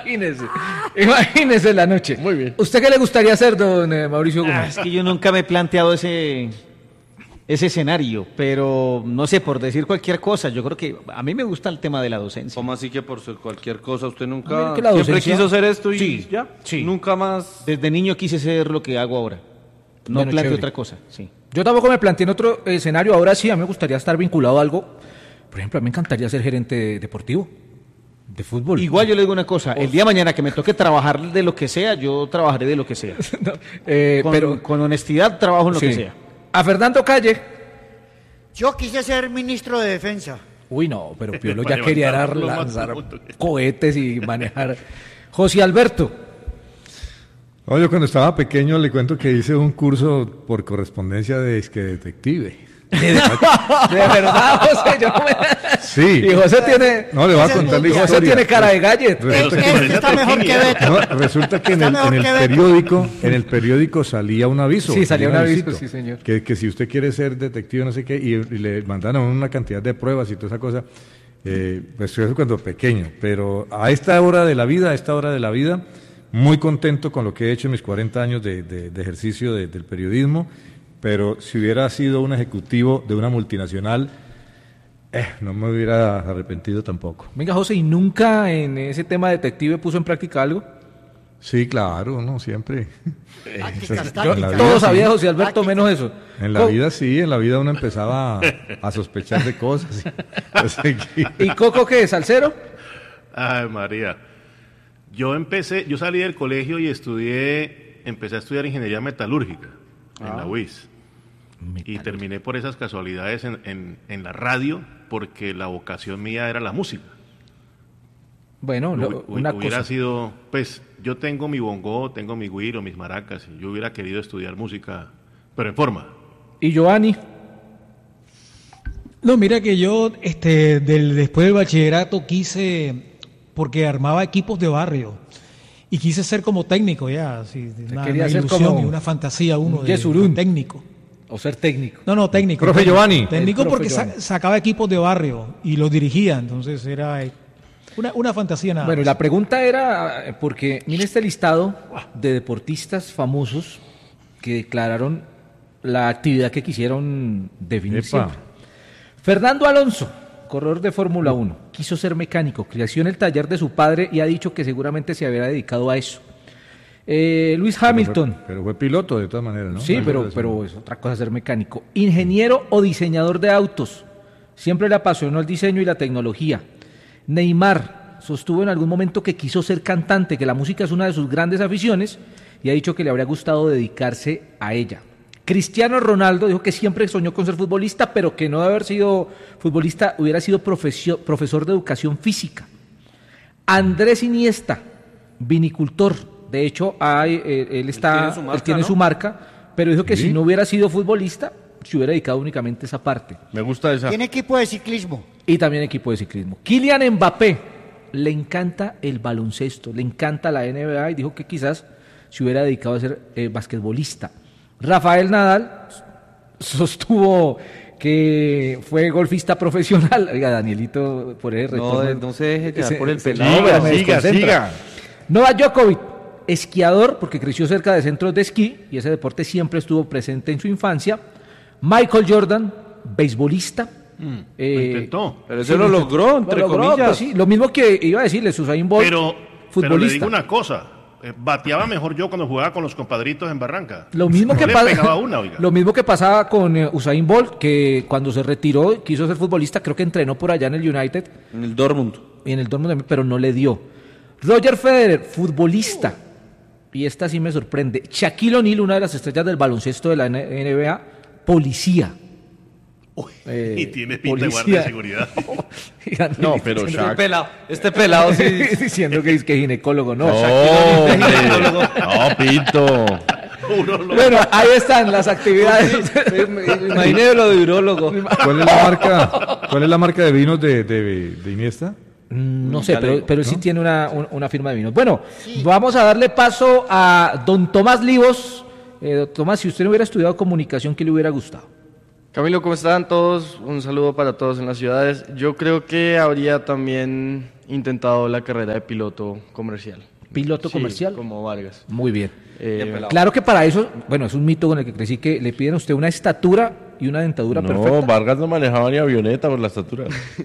Imagínese la noche. Muy bien. ¿Usted qué le gustaría hacer, don Mauricio Gómez? Es que yo nunca me he planteado ese escenario, pero no sé, por decir cualquier cosa, yo creo que a mí me gusta el tema de la docencia. ¿Cómo así que por ser cualquier cosa usted A nunca ver, que la siempre docencia- quiso ser esto y Sí, ya? sí. Nunca más. Desde niño quise ser lo que hago ahora. No Bueno, planteo chévere. otra cosa, sí. Yo tampoco me planteé en otro escenario. Ahora sí, a mí me gustaría estar vinculado a algo. Por ejemplo, a mí me encantaría ser gerente deportivo de fútbol. Igual yo le digo una cosa, el día de mañana que me toque trabajar de lo que sea, yo trabajaré de lo que sea. No, Pero con honestidad trabajo en lo sí. que sea. A Fernando Calle. Yo quise ser ministro de Defensa. Uy, no, pero Piolo Para ya quería era levantar los lanzar matos. cohetes y manejar. José Alberto. No, yo cuando estaba pequeño le cuento que hice un curso por correspondencia de detective. De verdad, José. Yo no me... Sí. Y José tiene. No, le voy a Ese es contar la muy- historia. José tiene cara de gallet. Resulta Este está mejor que Beto. No, resulta que en Está el, mejor en el que Beto. periódico, salía un aviso. Sí, salía un avisito, aviso, sí, señor. Que si usted quiere ser detective, no sé qué, y le mandaron una cantidad de pruebas y toda esa cosa. Pues eso cuando pequeño, pero a esta hora de la vida, muy contento con lo que he hecho en mis 40 años de ejercicio del periodismo, pero si hubiera sido un ejecutivo de una multinacional, no me hubiera arrepentido tampoco. Venga, José, ¿y nunca en ese tema detective puso en práctica algo? Sí, claro, no, siempre. Tácticas, En tácticas. la vida Todo sí. sabía José Alberto, menos eso. En la vida sí, en la vida uno empezaba a sospechar de cosas. ¿Y Coco qué? ¿Salsero? Ay, María. Yo salí del colegio y empecé a estudiar ingeniería metalúrgica en la UIS. Y terminé por esas casualidades en la radio, porque la vocación mía era la música. Bueno, una Hubiera cosa. sido, pues, yo tengo mi bongo, tengo mi güiro, mis maracas, y yo hubiera querido estudiar música, pero en forma. ¿Y Giovanni? No, mira que yo después del bachillerato quise, porque armaba equipos de barrio, y quise ser como técnico ya, así, quería una ser ilusión como y una fantasía uno de Yesurún. técnico. ¿O ser técnico? No, técnico. Profe técnico. Giovanni. Técnico El profe porque Giovanni. sacaba equipos de barrio y los dirigía, entonces era una fantasía nada Bueno, y más. la pregunta era, porque mire este listado de deportistas famosos que declararon la actividad que quisieron definir Epa. siempre. Fernando Alonso, corredor de Fórmula 1, quiso ser mecánico, creció en el taller de su padre y ha dicho que seguramente se había dedicado a eso. Luis Hamilton, Pero fue piloto de todas maneras, ¿no? sí, Algo pero, de eso. pero es otra cosa ser mecánico. Ingeniero o diseñador de autos, siempre le apasionó el diseño y la tecnología. Neymar sostuvo en algún momento que quiso ser cantante, que la música es una de sus grandes aficiones y ha dicho que le habría gustado dedicarse a ella. Cristiano Ronaldo dijo que siempre soñó con ser futbolista, pero que no de haber sido futbolista hubiera sido profesor de educación física. Andrés Iniesta, vinicultor. De hecho, él tiene su marca, pero dijo que Sí. si no hubiera sido futbolista, se hubiera dedicado únicamente a esa parte. Me gusta esa. Tiene equipo de ciclismo. Y también equipo de ciclismo. Kylian Mbappé, le encanta el baloncesto, le encanta la NBA y dijo que quizás se hubiera dedicado a ser basquetbolista. Rafael Nadal sostuvo que fue golfista profesional. Oiga, Danielito, por ese retorno. No se deje llevar Ese- por el ese- pelado. no, pero me Siga, desconcentra. Novak Djokovic, esquiador, porque creció cerca de centros de esquí y ese deporte siempre estuvo presente en su infancia. Michael Jordan, beisbolista. Lo intentó. Pero eso lo logró, entre Lo logró, comillas. pues sí, lo mismo que iba a decirles, Usain Bolt, Pero le futbolista. digo una cosa. Bateaba mejor yo cuando jugaba con los compadritos en Barranca. Lo mismo No que le pasa, pegaba una, oiga. lo mismo que pasaba con Usain Bolt, que cuando se retiró quiso ser futbolista, creo que entrenó por allá en el United En el Dortmund. y en el Dortmund también, pero no le dio. Roger Federer, futbolista, y esta sí me sorprende. Shaquille O'Neal, una de las estrellas del baloncesto de la NBA, policía. Y tiene pinta de policía. guardia de seguridad. No, pero Diciendo- Shaq. Este pelado sí. diciendo que es que ginecólogo, no. No, hombre. No, Pinto. Bueno, ahí están las actividades. Imagínese lo de urólogo. ¿Cuál es la marca de vinos de Iniesta? No sé, pero él sí ¿no? tiene una firma de vinos. Bueno, vamos a darle paso a don Tomás Livos. Tomás, si usted no hubiera estudiado comunicación, ¿qué le hubiera gustado? Camilo, ¿cómo están todos? Un saludo para todos en las ciudades. Yo creo que habría también intentado la carrera de piloto comercial. ¿Piloto Sí, comercial? como Vargas. Muy bien. Claro que para eso, bueno, es un mito con el que crecí, que le piden a usted una estatura y una dentadura No, perfecta. Vargas no manejaba ni avioneta por la estatura.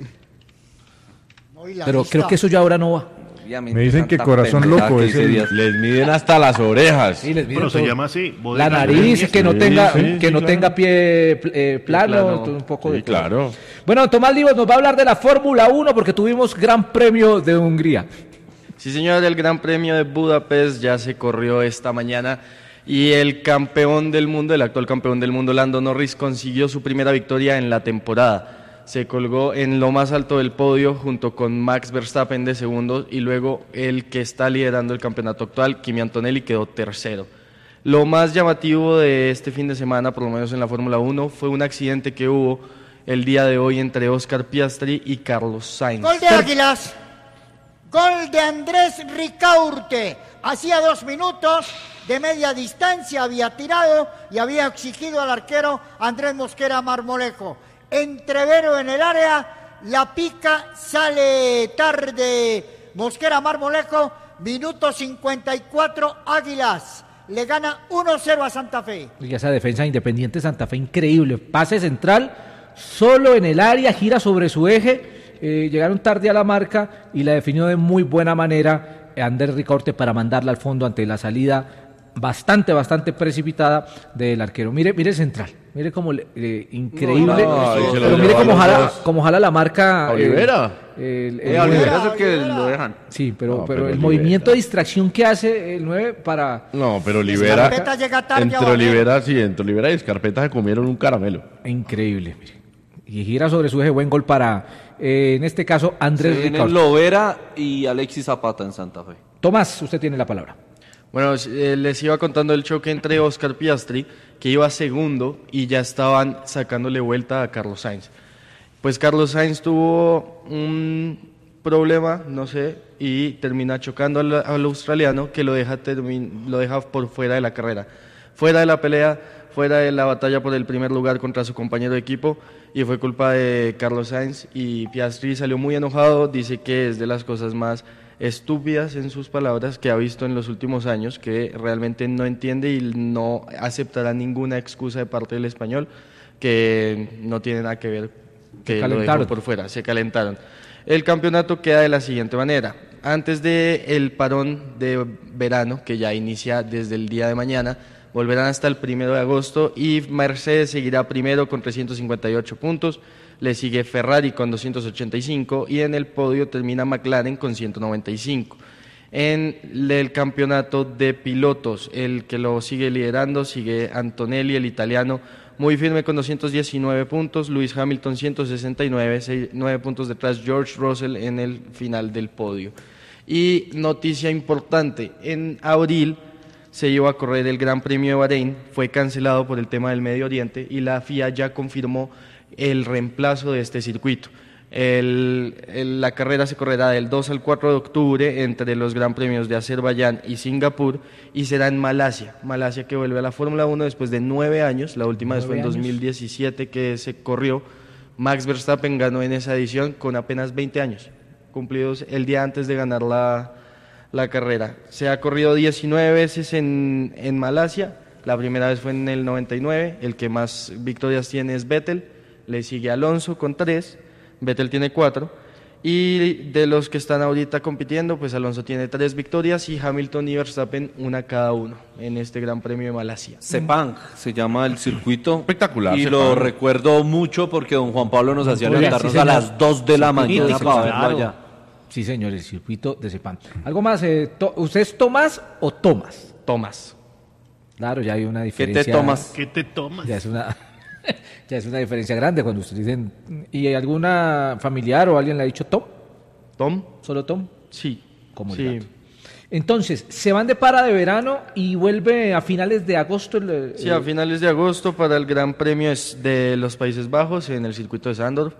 No, y la Pero vista. creo que eso ya ahora no va. Me dicen que corazón loco es el... Les miden hasta las orejas. Sí, les miden Pero se todo. llama así. La bodega nariz, Jiménez. que no Sí, tenga, sí, que sí, no claro. tenga pie plano, plano. todo un poco de Sí, todo. claro. Bueno, Tomás Livos nos va a hablar de la Fórmula 1 porque tuvimos Gran Premio de Hungría. Sí, señor, el Gran Premio de Budapest ya se corrió esta mañana y el campeón del mundo, el actual campeón del mundo, Lando Norris, consiguió su primera victoria en la temporada. Se colgó en lo más alto del podio junto con Max Verstappen de segundo y luego el que está liderando el campeonato actual, Kimi Antonelli, quedó tercero. Lo más llamativo de este fin de semana, por lo menos en la Fórmula 1, fue un accidente que hubo el día de hoy entre Oscar Piastri y Carlos Sainz. Gol de Águilas. Gol de Andrés Ricaurte. Hacía 2 minutos de media distancia había tirado y había exigido al arquero Andrés Mosquera Marmolejo. Entrevero en el área, la pica, sale tarde Mosquera Marmolejo, minuto 54, Águilas. Le gana 1-0 a Santa Fe. Y esa defensa de Independiente Santa Fe, increíble. Pase central, solo en el área, gira sobre su eje. Llegaron tarde a la marca y la definió de muy buena manera Andrés Ricaurte para mandarla al fondo ante la salida bastante precipitada del arquero. Mire el central, mire como increíble, No, y se lo pero mire lleva cómo a los jala, dos. cómo jala la marca. Olivera. Olivera es el que lo dejan. Sí, pero No, el pero movimiento de distracción que hace el 9 para... No, pero Olivera. Escarpeta llega tarde Entre a Barrera. Olivera, sí, entre Olivera y Escarpeta se comieron un caramelo. Increíble, mire. Y gira sobre su eje, buen gol para, en este caso, Andrés Vienen Ricaurte. Lovera y Alexis Zapata en Santa Fe. Tomás, usted tiene la palabra. Bueno, les iba contando el choque entre Oscar Piastri, que iba segundo, y ya estaban sacándole vuelta a Carlos Sainz. Pues Carlos Sainz tuvo un problema, no sé, y termina chocando al australiano, que lo deja por fuera de la carrera, fuera de la pelea, fuera de la batalla por el primer lugar contra su compañero de equipo, y fue culpa de Carlos Sainz, y Piastri salió muy enojado, dice que es de las cosas más estúpidas, en sus palabras, que ha visto en los últimos años, que realmente no entiende y no aceptará ninguna excusa de parte del español, que no tiene nada que ver, que lo calentaron. dejó por fuera, se calentaron. El campeonato queda de la siguiente manera: antes del parón de verano, que ya inicia desde el día de mañana, volverán hasta el 1 de agosto y Mercedes seguirá primero con 358 puntos, le sigue Ferrari con 285 y en el podio termina McLaren con 195. En el campeonato de pilotos, el que lo sigue liderando sigue Antonelli, el italiano, muy firme con 219 puntos, Lewis Hamilton 169, 9 puntos detrás George Russell en el final del podio. Y noticia importante, en abril se iba a correr el Gran Premio de Bahrein, fue cancelado por el tema del Medio Oriente y la FIA ya confirmó el reemplazo de este circuito. La carrera se correrá del 2 al 4 de octubre entre los Gran Premios de Azerbaiyán y Singapur y será en Malasia que vuelve a la Fórmula 1 después de 9 años, la última vez fue en 2017 que se corrió. Max Verstappen ganó en esa edición con apenas 20 años, cumplidos el día antes de ganar la carrera. Se ha corrido 19 veces en Malasia, la primera vez fue en el 99, el que más victorias tiene es Vettel, le sigue Alonso con 3, Vettel tiene 4, y de los que están ahorita compitiendo, pues Alonso tiene 3 victorias y Hamilton y Verstappen una cada uno en este Gran Premio de Malasia. Sepang se llama el circuito. Espectacular, Y Sepang. lo recuerdo mucho porque don Juan Pablo nos hacía Oiga, levantarnos sí, a señor. las 2 de la mañana mítico, para verlo claro. allá. Sí, señor, el circuito de Sepang. ¿Algo más? ¿Usted es Tomás o Tomás? Tomás. Claro, ya hay una ¿Qué diferencia. te tomas? ¿Qué te tomas? Ya es una, ya es una diferencia grande cuando ustedes dicen... ¿Y alguna familiar o alguien le ha dicho Tom? ¿Tom? ¿Solo Tom? Sí. Como el Sí. gato. Entonces, se van de para de verano y vuelve a finales de agosto. Sí, a finales de agosto para el Gran Premio de los Países Bajos en el circuito de Zandvoort.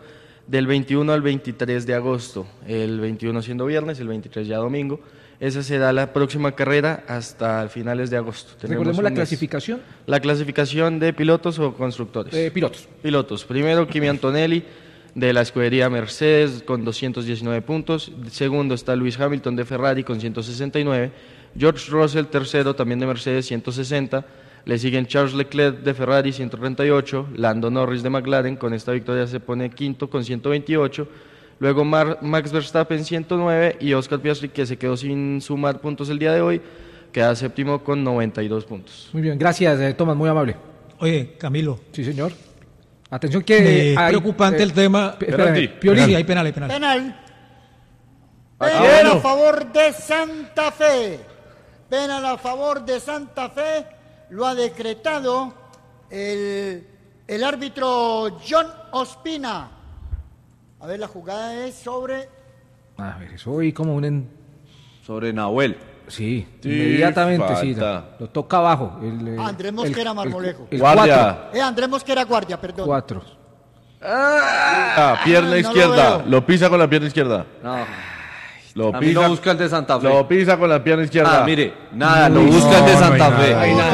del 21 al 23 de agosto, el 21 siendo viernes, el 23 ya domingo. Esa será la próxima carrera hasta finales de agosto. Recordemos un la mes. clasificación. La clasificación de pilotos o constructores. Pilotos. Pilotos. Primero, Kimi Antonelli de la escudería Mercedes con 219 puntos. Segundo está Lewis Hamilton de Ferrari con 169. George Russell, tercero, también de Mercedes, 160. Le siguen Charles Leclerc de Ferrari, 138. Lando Norris de McLaren, con esta victoria se pone quinto con 128. Luego Max Verstappen, 109. Y Oscar Piastri, que se quedó sin sumar puntos el día de hoy, queda séptimo con 92 puntos. Muy bien, gracias, Tomás, muy amable. Oye, Camilo. Sí, señor. Atención que... Es preocupante el tema. Piolín. Sí, hay penal. Penal a favor de Santa Fe. Penal a favor de Santa Fe. Lo ha decretado el árbitro John Ospina. A ver, la jugada es sobre... A ver, eso hoy como Sobre Nahuel. Sí, Sí, inmediatamente, falta. sí. Lo toca abajo. Andrés Mosquera Marmolejo. El Guardia. Andrés Mosquera guardia, perdón. 4. Pierna no izquierda. lo veo. Lo pisa con la pierna izquierda. No. Lo A mí lo busca el de Santa Fe. Lo pisa con la pierna izquierda. Ah, mire, nada, lo busca el de Santa Fe.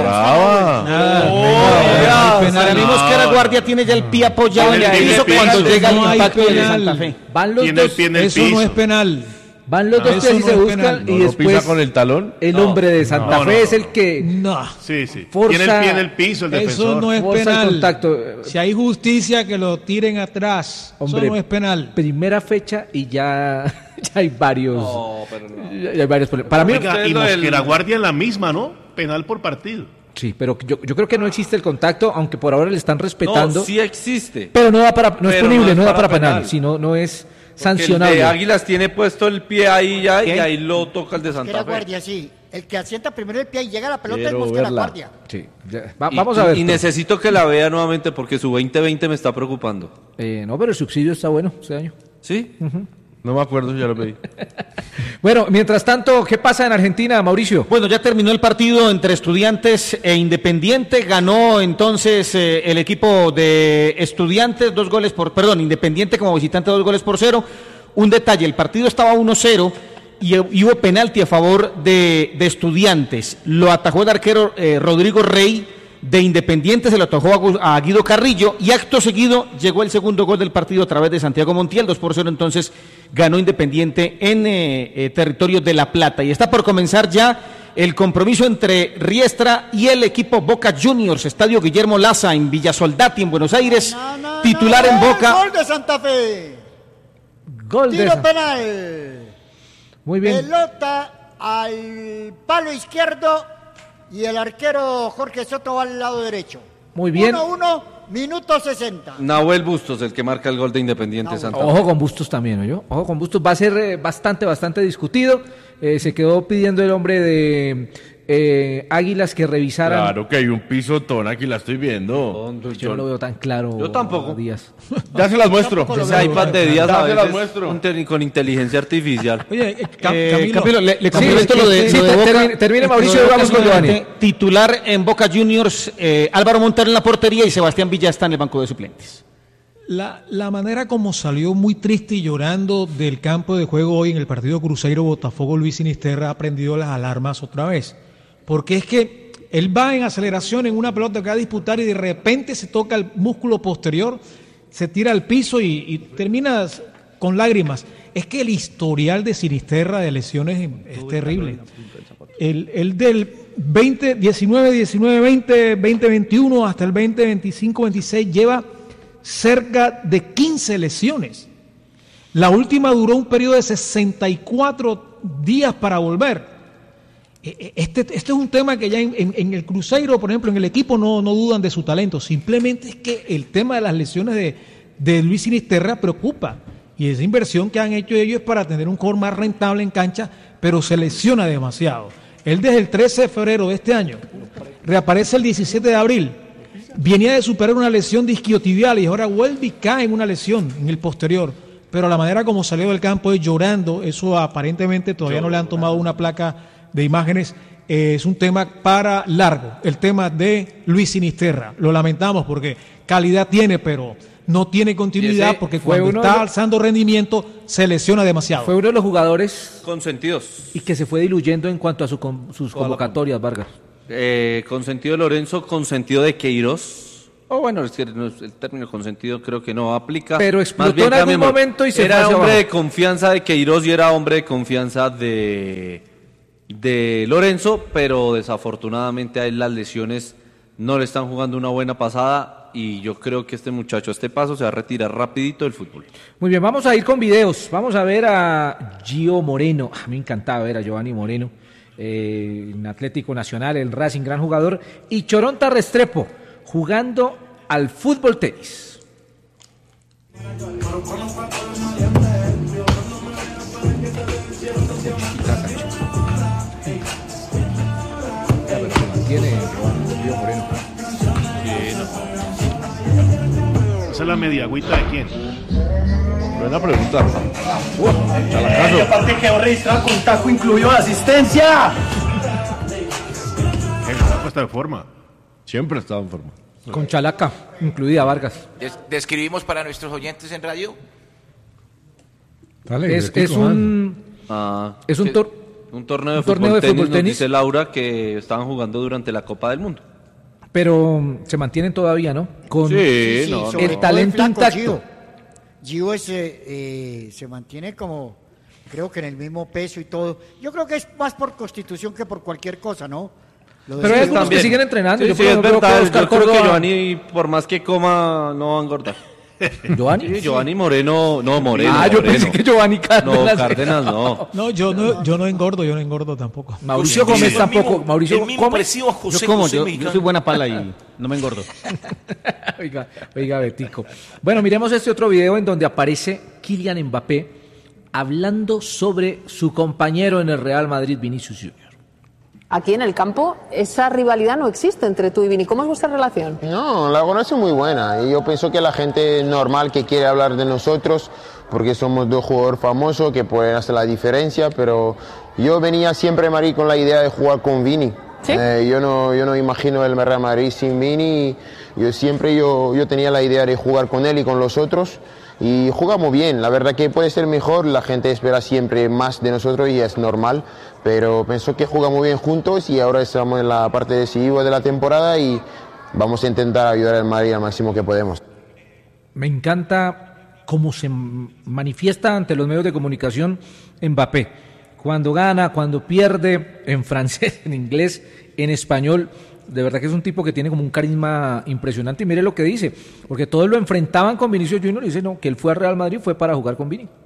Para mí Mosquera Guardia tiene ya el pie apoyado en el piso cuando llega el No hay impacto de penal. Santa Fe. Van los Tiene el dos, pie en el Eso piso. no es penal. van los dos eso pies y no se es buscan penal. y ¿No lo después pisa con el talón? el hombre de Santa Fe es el que No. Sí, sí. Forza- Tiene el pie en el piso el defensor. Eso no es forza el penal. contacto. Si hay justicia, que lo tiren atrás. Hombre, Eso no es penal. primera fecha y ya, ya hay varios. No, pero no. Ya hay varios problemas. Para mí, Oiga, y lo del- Mosquera Guardia en la misma, ¿no? Penal por partido. sí, pero yo creo que no existe el contacto, aunque por ahora le están respetando. No, sí existe. Pero no da para, no es Pero punible, no no es da para para penal, penal. sino no es Porque sancionable. el de Águilas tiene puesto el pie ahí ya y ahí lo toca el de Mosquera Santa Fe. guardia, sí. El que asienta primero el pie y llega a la pelota es Quiero Mosquera verla. guardia. Sí, ya, Y- vamos a ver. Y necesito que la vea nuevamente porque su 2020 me está preocupando. No, pero el subsidio está bueno este año. ¿Sí? No me acuerdo si ya lo pedí. Bueno, mientras tanto, ¿qué pasa en Argentina, Mauricio? Bueno, ya terminó el partido entre Estudiantes e Independiente. Ganó entonces el equipo de Estudiantes Independiente como visitante 2-0. Un detalle, el partido estaba 1-0 y hubo penalti a favor de Estudiantes. Lo atajó el arquero Rodrigo Rey. De Independiente se lo atajó a Guido Carrillo y acto seguido llegó el segundo gol del partido a través de Santiago Montiel. 2-0 entonces ganó Independiente en territorio de La Plata. Y está por comenzar ya el compromiso entre Riestra y el equipo Boca Juniors, Estadio Guillermo Laza en Villa Soldati en Buenos Aires. Titular en Boca. Gol de Santa Fe. Gol de Tiro esa. penal. Muy bien. Pelota al palo izquierdo y el arquero Jorge Soto va al lado derecho. Muy bien. 1-1, minuto 60. Nahuel Bustos, el que marca el gol de Independiente Santa Fe. Ojo con Bustos también, ¿no? Ojo con Bustos. Va a ser bastante discutido. Se quedó pidiendo el hombre de Águilas que revisaran. Claro que hay un pisotón aquí, la estoy viendo. Yo no lo veo tan claro. Yo tampoco. Díaz. Ya se las muestro. Tampoco lo Ese iPad de Díaz Ya a se las veces muestro. con inteligencia artificial. Oye, Camilo, Camilo, le Sí, complemento lo de sí, Boca. termine, Mauricio, Lo de Boca vamos con Giovanni. simplemente Titular en Boca Juniors, Álvaro Montero en la portería y Sebastián Villa está en el banco de suplentes. la manera como salió muy triste y llorando del campo de juego hoy en el partido Cruzeiro-Botafogo, Luis Sinisterra ha prendido las alarmas otra vez. Porque es que él va en aceleración en una pelota que va a disputar y de repente se toca el músculo posterior, se tira al piso y termina con lágrimas. Es que el historial de Sinisterra de lesiones es terrible. El del 2019, 20, 2021 hasta el 2025, 26 lleva cerca de 15 lesiones. La última duró un periodo de 64 días para volver. Este es un tema que ya en el Cruzeiro, por ejemplo, en el equipo no dudan de su talento. Simplemente es que el tema de las lesiones de Luis Sinisterra preocupa. Y esa inversión que han hecho ellos es para tener un jugador más rentable en cancha, pero se lesiona demasiado. Él desde el 13 de febrero de este año reaparece el 17 de abril. Venía de superar una lesión de isquiotibial y ahora vuelve y cae en una lesión en el posterior. Pero la manera como salió del campo es llorando. Eso aparentemente todavía no le han tomado una placa de imágenes. Es un tema para largo, el tema de Luis Sinisterra. Lo lamentamos porque calidad tiene, pero no tiene continuidad Ese porque fue cuando uno está de los- alzando rendimiento se lesiona demasiado. Fue uno de los jugadores Consentidos. y que se fue diluyendo en cuanto a sus convocatorias, Vargas. Consentido de Lorenzo, consentido de Queiroz. Bueno, es que el término consentido creo que no aplica. Pero explotó Más bien en algún cambiemos. momento y se era fue hacia hombre abajo. de confianza de Queiroz y era hombre de confianza de Lorenzo, pero desafortunadamente a él las lesiones no le están jugando una buena pasada y yo creo que este muchacho a este paso se va a retirar rapidito del fútbol. Muy bien, vamos a ir con videos. Vamos a ver a Gio Moreno. A mí me encantaba ver a Giovanni Moreno en Atlético Nacional, el Racing, gran jugador. Y Choronta Restrepo jugando al fútbol tenis. ¿Esa es la mediagüita de quién? Buena pregunta. Aparte quedó registrado con taco incluido de asistencia. El taco está de forma. Siempre estaba en forma. Con chalaca, incluida Vargas. Describimos para nuestros oyentes en radio. Dale, Es Betico, un Un torneo de un torneo de fútbol fútbol tenis, nos tenis. dice Laura que estaban jugando durante la Copa del Mundo. Pero se mantienen todavía, ¿no? Con Sí, sobre el todo talento flaco intacto. Gio. Gio se mantiene como, creo que en el mismo peso y todo. Yo creo que es más por constitución que por cualquier cosa, ¿no? Lo de Pero hay Gio- algunos que también. siguen entrenando. Sí, Yo sí, por es ejemplo, verdad. creo que Oscar Yo creo que Córdoba- Giovanni, por más que coma, no va a engordar. ¿Giovanni? Sí, Giovanni Moreno, no, Moreno. Ah, yo Moreno. pensé que Giovanni Cárdenas. No, Cárdenas no. No, yo no engordo tampoco. Mauricio José Gómez Miguel, el tampoco. mismo- Mauricio el mismo Gómez. parecido a José Yo como, José yo Mexicano. soy buena pala y no me engordo. Oiga, Betico. Bueno, miremos este otro video en donde aparece Kylian Mbappé hablando sobre su compañero en el Real Madrid, Vinicius Junior. Aquí en el campo, esa rivalidad no existe entre tú y Vini. ¿Cómo es vuestra relación? No, la conozco muy buena y yo pienso que la gente normal que quiere hablar de nosotros porque somos dos jugadores famosos que pueden hacer la diferencia, pero yo venía siempre, Mari, con la idea de jugar con Vini. ¿Sí? Yo no imagino el Real Madrid sin Vini. Yo tenía la idea de jugar con él y con los otros y jugamos bien. La verdad que puede ser mejor, la gente espera siempre más de nosotros y es normal, pero pienso que jugamos bien juntos y ahora estamos en la parte decisiva de la temporada y vamos a intentar ayudar al Madrid al máximo que podemos. Me encanta cómo se manifiesta ante los medios de comunicación Mbappé. Cuando gana, cuando pierde, en francés, en inglés, en español. De verdad que es un tipo que tiene como un carisma impresionante. Y mire lo que dice, porque todos lo enfrentaban con Vinicius Junior y dice no, que él fue al Real Madrid fue para jugar con Vini.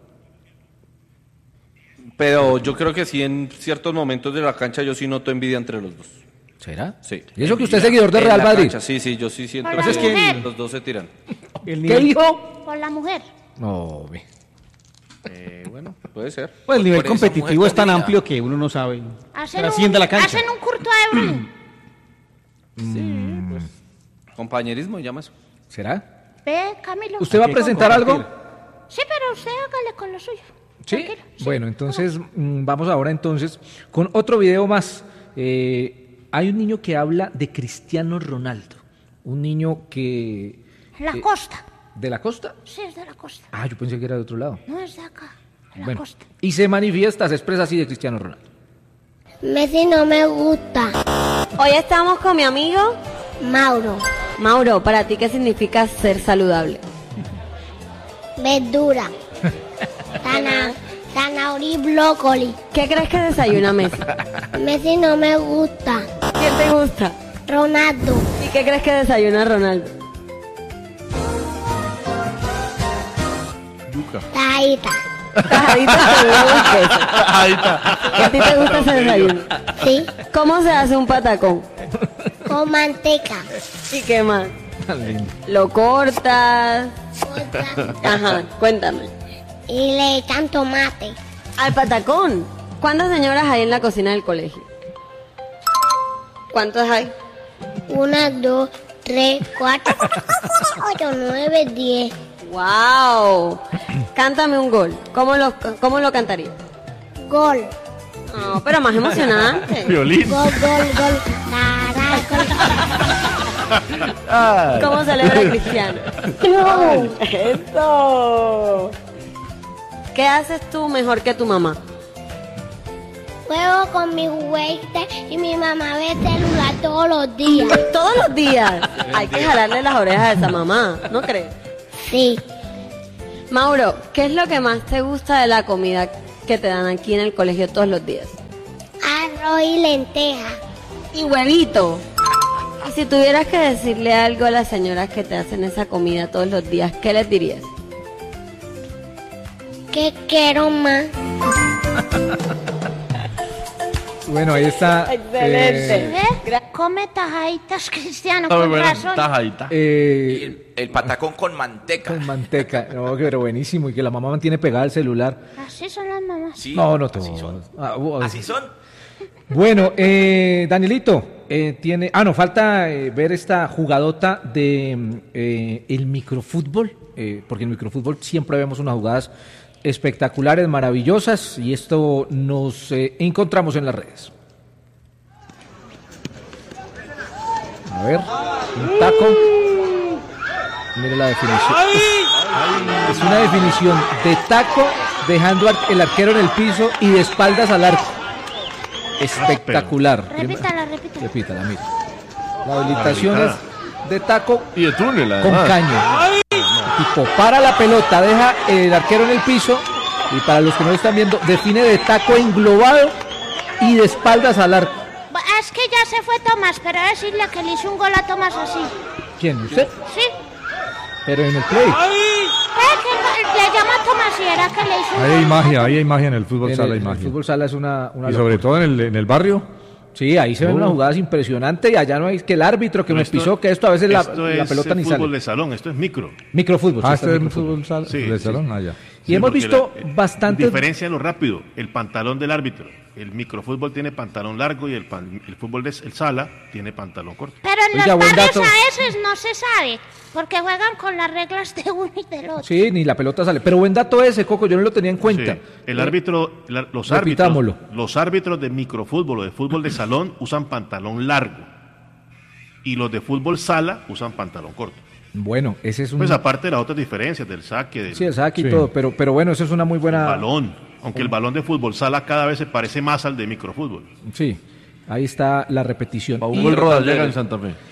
Pero yo creo que sí, en ciertos momentos de la cancha yo sí noto envidia entre los dos. ¿Será? Sí. Y eso que usted es seguidor de En Real la Madrid. cancha, sí, yo sí siento Por la que mujer. los dos se tiran. ¿Qué dijo? Por la mujer. No, ve. Bueno, puede ser. Pues el nivel Por esa competitivo mujer es tan dominada. amplio que uno no sabe. Hacen Trasciende la cancha. Hacen un curto de Evelyn. Sí, pues. Compañerismo, llama eso. ¿Será? Ve, Camilo. ¿Usted va a presentar algo? Sí, pero usted hágale con lo suyo. Sí. Tranquilo, sí. Bueno, entonces vamos ahora entonces con otro video más. Hay un niño que habla de Cristiano Ronaldo. Un niño que... La costa. ¿De la costa? Sí, es de la costa. Ah, yo pensé que era de otro lado. No es de acá. De la Bueno, costa. y se manifiesta, se expresa así de Cristiano Ronaldo. Messi no me gusta. Hoy estamos con mi amigo Mauro. Mauro. ¿Para ti qué significa ser saludable? Verdura. Zanahoria y brócoli. ¿Qué crees que desayuna Messi? Messi no me gusta. ¿Quién te gusta? Ronaldo. ¿Y qué crees que desayuna Ronaldo? Tajita. Tajaditas con huevo y queso. ¿Y a ti te gusta ese desayuno? Sí. ¿Cómo se hace un patacón? Con manteca. ¿Y qué más? ¿Lo cortas? Ajá, cuéntame. Y le echan tomate. Al patacón. ¿Cuántas señoras hay en la cocina del colegio? ¿Cuántas hay? 1, 2, 3, 4, 8, 9, 10. ¡Wow! Cántame un gol. ¿Cómo lo cantarías? Gol. No, pero más emocionante. Violín. Gol, gol, gol. Tará, ¿Cómo celebra Cristiano? ¡Eso! ¿Qué haces tú mejor que tu mamá? Juego con mi juguete y mi mamá ve celular todos los días. ¿Todos los días? Hay que jalarle las orejas a esa mamá, ¿no crees? Sí. Mauro, ¿qué es lo que más te gusta de la comida que te dan aquí en el colegio todos los días? Arroz y lenteja. Y huevito. Y si tuvieras que decirle algo a las señoras que te hacen esa comida todos los días, ¿qué les dirías? ¿Qué quiero más? Bueno, ahí está. Excelente. Come tajaditas, Cristiano, Está muy con buena, razón. tajadita. El patacón con manteca. Con manteca. No, pero buenísimo. Y que la mamá mantiene pegada el celular. Así son las mamás. Sí, No así todos. son. Así son. Bueno, Danielito, tiene... falta ver esta jugadota de el microfútbol, porque en el microfútbol siempre vemos unas jugadas espectaculares, maravillosas, y esto nos encontramos en las redes. A ver, un taco. Mire la definición. Es una definición de taco, dejando el arquero en el piso y de espaldas al arco. Espectacular. Repítala, mira. La habilitación es de taco y de túnel, con además. caño. Tipo, para la pelota, deja el arquero en el piso, y para los que no lo están viendo, define de taco englobado y de espaldas al arco. Es que ya se fue Tomás, pero decirle que le hizo un gol a Tomás así. ¿Quién? ¿Usted? Sí. Pero en el play. Que le llama a Tomás y era que le hizo un Ahí hay gol. magia, ahí hay magia en el fútbol sala, hay El magia. fútbol sala es una Y sobre todo en el barrio. Sí, ahí se ven unas jugadas impresionantes, y allá no hay que el árbitro que Pero me pisó, que esto a veces la pelota ni fútbol sale. de salón, esto es micro. Microfútbol. Ah, sí, este está es fútbol sala, Sí, de sí. salón, allá. Y hemos porque visto bastantes... Diferencia lo rápido, el pantalón del árbitro. El microfútbol tiene pantalón largo y el fútbol de el sala tiene pantalón corto. Pero en Oiga, los buen barrios dato. a veces no se sabe, porque juegan con las reglas de uno y del otro. Sí, ni la pelota sale. Pero buen dato ese, Coco, yo no lo tenía en cuenta. Sí. El árbitro, Repitámoslo. los árbitros de microfútbol o de fútbol de salón usan pantalón largo y los de fútbol sala usan pantalón corto. Bueno, ese es un... Pues aparte de las otras diferencias del saque, del Sí, el saque y todo, pero bueno, eso es una muy buena... balón, aunque el balón de fútbol sala cada vez se parece más al de microfútbol. Sí, ahí está la repetición. Hugo el Rodallega en Santa Fe.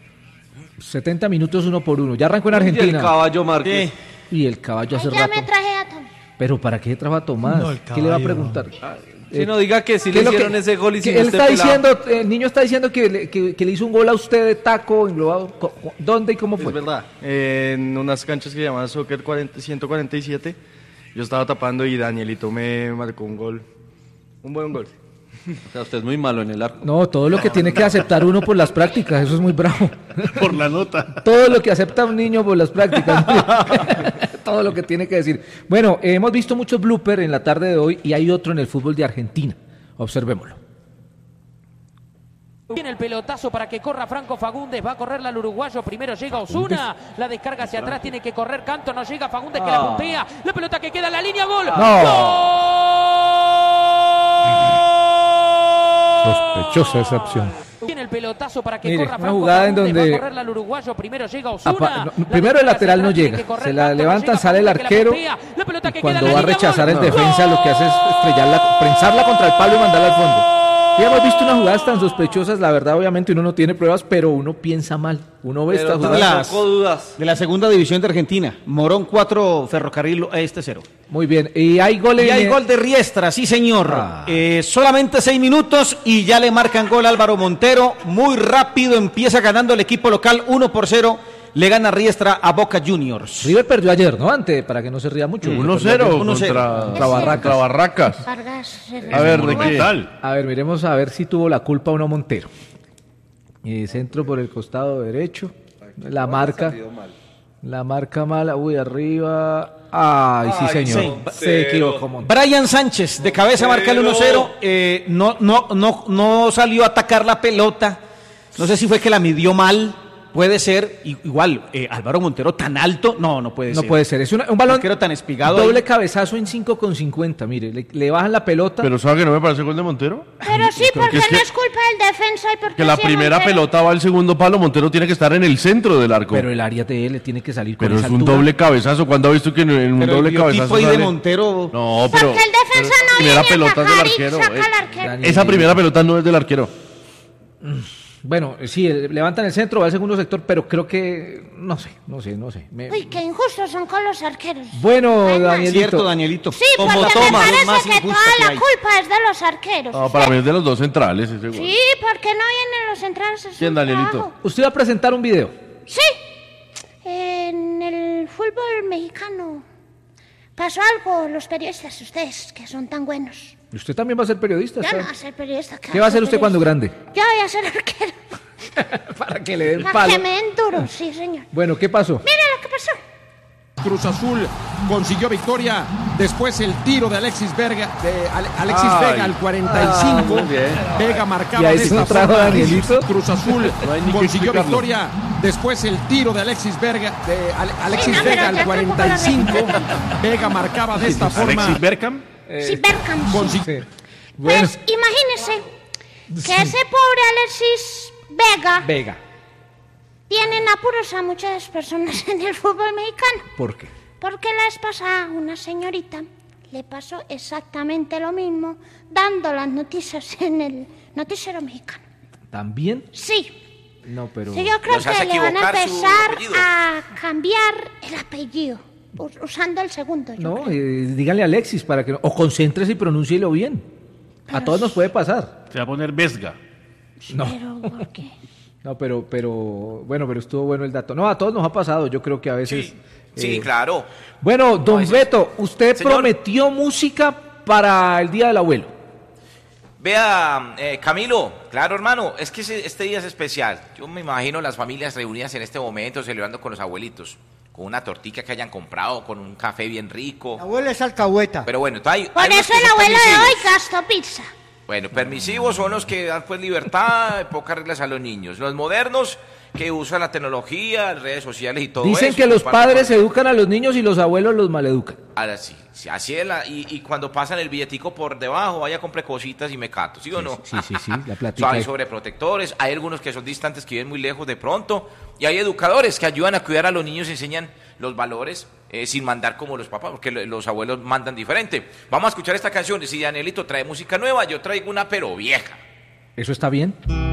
70 minutos 1-1. Ya arrancó en Argentina. Y el caballo Márquez. Y el caballo hace Ya rato. me traje a Tomás. Pero ¿para qué trajo a Tomás? No, el ¿Qué le va a caballo, preguntar? Si no diga que sí ¿Qué le es lo hicieron que- ese gol y que sin él este está pelado. diciendo, el niño está diciendo que le hizo un gol a usted de taco englobado. ¿Dónde y cómo fue? Es verdad. En unas canchas que se llaman Soccer 147, yo estaba tapando y Danielito me marcó un gol. Un buen gol. O sea, usted es muy malo en el arco. No, todo lo que tiene que aceptar uno por las prácticas, eso es muy bravo. Por la nota. Todo lo que acepta un niño por las prácticas. Todo lo que tiene que decir. Bueno, hemos visto muchos bloopers en la tarde de hoy y hay otro en el fútbol de Argentina. Observémoslo. Viene el pelotazo para que corra Franco Fagundes, va a correrla al uruguayo, primero llega Osuna, la descarga hacia atrás, tiene que correr Canto, no llega Fagundes que la puntea, la pelota que queda en la línea, gol. Sospechosa esa opción. Viene el pelotazo para que Mire, corra una Franco jugada en Fagundes, donde- va a correrla al uruguayo, primero llega Osuna. Primero el lateral no llega, se la levantan, sale el arquero y cuando va a rechazar el defensa lo que hace es estrellarla, prensarla contra el palo y mandarla al fondo. Y hemos visto unas jugadas tan sospechosas, la verdad obviamente uno no tiene pruebas, pero uno piensa mal, uno ve estas jugadas. De la segunda división de Argentina. Morón 4, Ferrocarril 0. Muy bien, y hay gol Y hay gol de Riestra, sí señor. Solamente 6 minutos y ya le marcan gol a Álvaro Montero. Muy rápido empieza ganando el equipo local 1-0. Le gana Riestra a Boca Juniors. River perdió ayer, ¿no? Antes, para que no se ría mucho. 1-0 contra Barracas. contra Barracas. Vargas. A ver, ¿de qué? A ver, miremos a ver si tuvo la culpa o no Montero. Centro por el costado derecho. La marca. La marca mala. Uy, arriba. Ay, sí, señor. Se equivocó Montero. Brian Sánchez de cabeza marca el 1-0. No salió a atacar la pelota. No sé si fue que la midió mal. puede ser igual Álvaro Montero tan alto, no puede ser. No puede ser, es un balón tan espigado. Doble cabezazo en 5,50, mire, le bajan la pelota. Pero ¿sabe que no me parece gol de Montero? Pero sí, porque no es culpa del defensa y porque Que la sí es primera Montero. pelota va al segundo palo, Montero tiene que estar en el centro del arco. Pero el área de él tiene que salir con Pero esa es un altura. doble cabezazo. ¿Cuándo ha visto que en un Pero doble el cabezazo biotipo ahí de sale? Montero... No, pero... Porque el defensa no primera viene a pelota es del atacar y arquero. saca al arquero. Esa primera pelota no es del arquero. Bueno, sí, levantan el centro, va al segundo sector, pero creo que... No sé. Uy, qué injustos son con los arqueros. Bueno, Ay, Danielito. Cierto, Danielito. Sí, porque me parece que toda la culpa es de los arqueros. No, para mí es de los dos centrales ese gol. Sí, porque no vienen los centrales. es ¿Quién, un Danielito? trabajo. Usted va a presentar un video. Sí, en el fútbol mexicano pasó algo, los periodistas, ustedes que son tan buenos. Usted también va a ser periodista. Yo ¿sabe? no voy a ser periodista. ¿Qué va a hacer usted cuando grande? Yo voy a ser arquero. Para que le den Para palo. que me den duro, sí, señor. Bueno, ¿qué pasó? Mira lo que pasó. Cruz Azul consiguió victoria. Después el tiro de Alexis Vega, Ay. Vega al 45. muy bien. Vega Y marcaba ahí de sí esta lo trajo forma. Danielito. Cruz Azul No hay ni que consiguió explicarlo. victoria. Después el tiro de Alexis Vega, Alexis Sí, no, pero Vega ya al 45. tampoco lo Vega marcaba de esta forma. Alexis Berkham. Sí, Berkham, sí. Consiguió- Bueno, Pues imagínese que ese pobre Alexis Vega tiene en apuros a muchas personas en el fútbol mexicano. ¿por qué? Porque la vez pasada una señorita le pasó exactamente lo mismo dando las noticias en el noticiero mexicano. ¿También? Sí, No, pero... sí, yo creo Los hace que le van a equivocar su empezar apellido. a cambiar el apellido, usando el segundo. yo No, creo. díganle a Alexis para que... O concéntrese y pronúncielo bien. A todos nos puede pasar. Se va a poner Vesga. No. Pero, ¿por qué? No, pero bueno, pero estuvo bueno el dato. No, a todos nos ha pasado, yo creo que a veces... Sí, claro. Bueno, don eso es- Beto, usted Señor. prometió música para el Día del Abuelo. Vea, Camilo, claro, hermano, es que este día es especial. Yo me imagino las familias reunidas en este momento celebrando con los abuelitos, con una tortilla que hayan comprado, con un café bien rico. Abuelo es alcahueta. Pero bueno, hay Por unos eso que el son abuelo de permisivos. hoy gastó pizza. Bueno, permisivos son los que dan pues libertad, pocas reglas a los niños. Los modernos que usan la tecnología, las redes sociales y todo Dicen eso. que los comparten padres con- educan a los niños y los abuelos los maleducan. Ahora sí, así es y cuando pasan el billetico por debajo, vaya compre cositas y me cato, ¿sí o no? Sí, la platica. Hay sobreprotectores, hay algunos que son distantes, que viven muy lejos de pronto, y hay educadores que ayudan a cuidar a los niños, enseñan los valores sin mandar como los papás, porque los abuelos mandan diferente. Vamos a escuchar esta canción, si Danielito trae música nueva, yo traigo una pero vieja. ¿Eso está bien?